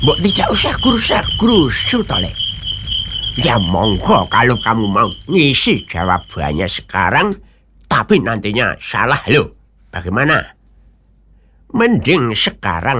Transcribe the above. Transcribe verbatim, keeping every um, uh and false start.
Mbok tidak usah gerusa-gerusu tolek. Ya monggo kalau kamu mau ngisi jawabannya sekarang, tapi nantinya salah loh. Bagaimana? Mending sekarang